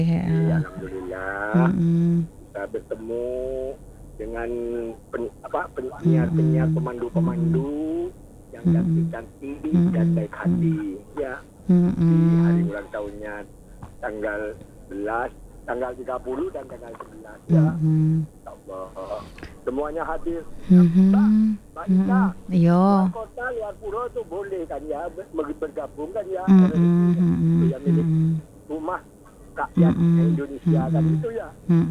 Alhamdulillah kita bertemu dengan penyiar-penyiar, pemandu-pemandu yang cantik-cantik dan baik hati. Ya, di hari ulang tahunnya tanggal 30 dan tanggal 11. Ya, Allah. Semuanya hadir. Mbak Ika, luar kota, luar pulau tuh boleh kan ya bergabung kan ya. Itu yang milik rumah rakyat Indonesia kan itu ya.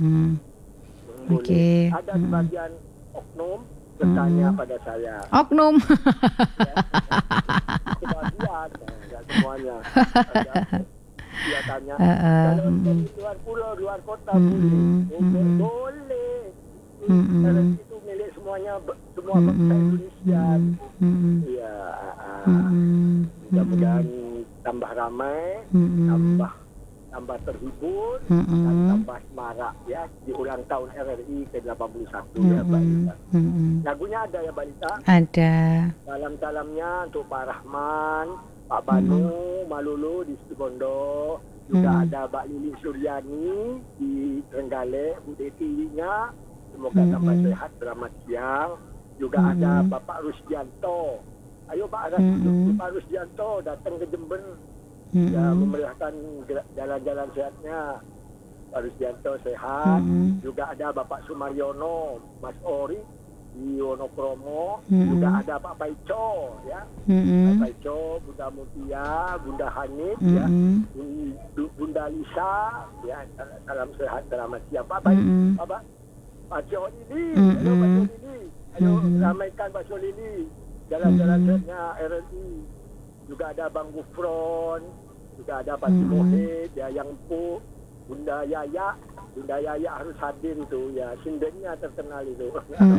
Boleh. Ada sebagian oknum bertanya pada saya. Oknum. Ya, sebagian, enggak semuanya. Dia tanya, kalau dari luar pulau, luar kota boleh. Karena itu milik semuanya, semua bangsa Indonesia. Ya, mudah-mudahan tambah ramai, tambah terhibur, dan tambah semarak ya di ulang tahun RRI ke-81 ya Mbak Lita. Lagunya ada ya Mbak Lita? Ada. Salam-salamnya untuk Pak Rahman, Pak Banu, Malulu di Situbondo, juga ada Mbak Lili Suryani di Trenggalek, Bu Deti-nya, semoga tambah sehat selamat siang. Juga ada Bapak Rusdianto. Ayo Pak Rusdianto datang ke Jember. Ya, memeriahkan jalan-jalan sehatnya. Pak Rusdianto sehat. Juga ada Bapak Sumaryono, Mas Ori di Wonokromo. Juga ada Pak Paico ya. Pak Paico, Bunda Mutia, Bunda Hanif ya. Bunda Lisa ya. Salam sehat selamat siang Pak Solili. Halo Pak Solili. Ayo ramaikan Pak Solili. Jalan-jalan sehatnya RRI. Juga ada Bang Gufron, juga ada Pak Timohid, ya yang Bunda Yaya harus hadir itu ya, sindennya terkenal itu.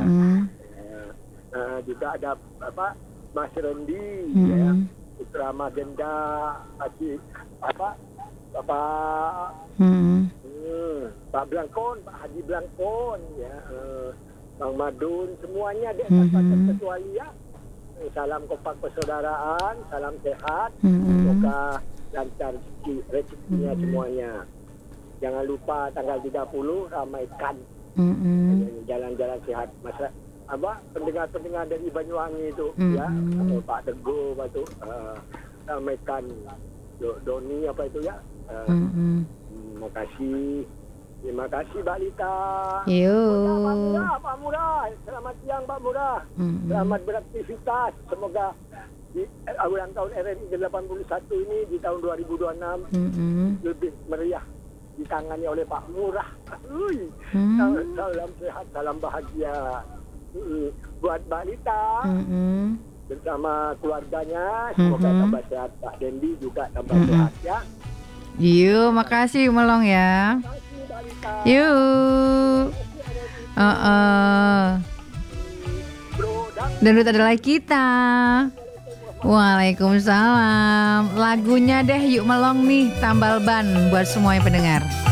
Juga ada Mas Rendi, ya, Putra Magenda, Pak Blangkon, Pak Haji Blangkon, ya, Bang Madun, semuanya di atas kecuali ya. Salam kompak persaudaraan, salam sehat, semoga lancar rezekinya semuanya. Jangan lupa tanggal 30 ramaikan jalan-jalan sehat pendengar-pendengar dari Banyuwangi itu ya, Pak Teguh itu ramaikan Doni apa itu ya. Terima kasih Mbak Lita. Pak Murah, selamat siang Pak Murah. Selamat beraktivitas. Semoga di ulang tahun RRI ke-81 ini di tahun 2026 lebih meriah ditangani oleh Pak Murah. Salam sehat, salam bahagia buat Mbak Lita bersama keluarganya. Semoga tambah sehat. Pak Dendi juga tambah sehat ya. Makasih Melong ya. Dan udah adalah kita. Waalaikumsalam. Lagunya deh Yuk Melong nih, tambal ban buat semuanya pendengar.